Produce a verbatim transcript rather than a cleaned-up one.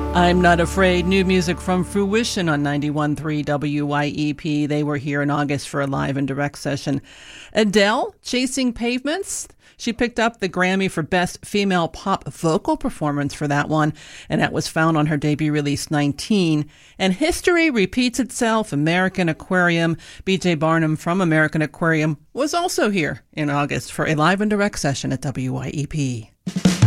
I'm Not Afraid, new music from Fruition on ninety-one point three W Y E P. They were here in August for a live and direct session. Adele, Chasing Pavements. She picked up the Grammy for Best Female Pop Vocal Performance for that one, and that was found on her debut release, nineteen. And history repeats itself. American Aquarium. B J Barnum from American Aquarium was also here in August for a live and direct session at W Y E P.